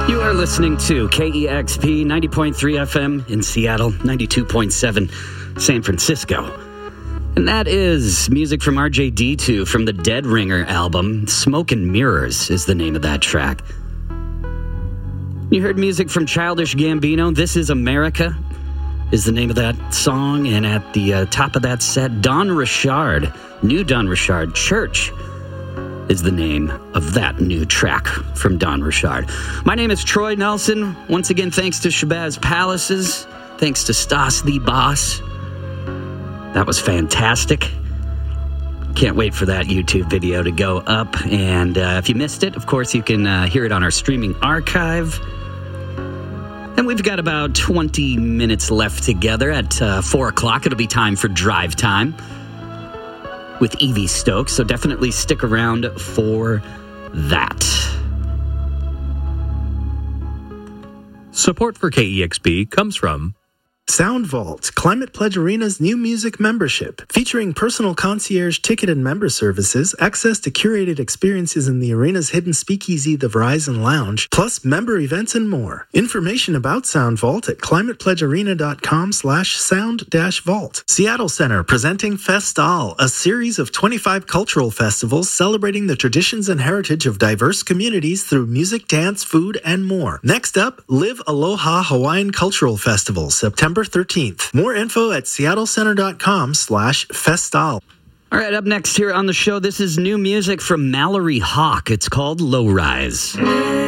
You are listening to KEXP 90.3 FM in Seattle, 92.7 San Francisco. And that is music from RJD2 from the Dead Ringer album. Smoke and Mirrors is the name of that track. You heard music from Childish Gambino. This is America is the name of that song. And at the top of that set, Don Richard, new Don Richard, Church is the name of that new track from Don Richard. My name is Troy Nelson. Once again, thanks to Shabazz Palaces. Thanks to Stas the Boss. That was fantastic. Can't wait for that YouTube video to go up. And if you missed it, of course, you can hear it on our streaming archive. And we've got about 20 minutes left together. At 4 o'clock, it'll be time for Drive Time with Evie Stokes, so definitely stick around for that. Support for KEXP comes from Sound Vault, Climate Pledge Arena's new music membership, featuring personal concierge ticket and member services, access to curated experiences in the arena's hidden speakeasy, the Verizon Lounge, plus member events and more. Information about Sound Vault at climatepledgearena.com/sound-vault. Seattle Center presenting Festal, a series of 25 cultural festivals celebrating the traditions and heritage of diverse communities through music, dance, food, and more. Next up, Live Aloha Hawaiian Cultural Festival, September 13th. More info at seattlecenter.com/festal. All right, up next here on the show, this is new music from Mallory Hawk. It's called Low Rise.